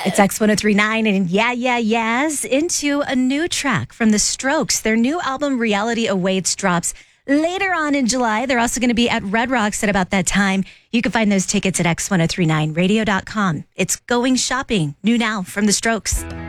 It's X1039 and yes, into a new track from The Strokes. Their new album, Reality Awaits, drops later on in July. They're also going to be at Red Rocks at about that time. You can find those tickets at x1039radio.com. It's Going Shopping, new now from The Strokes.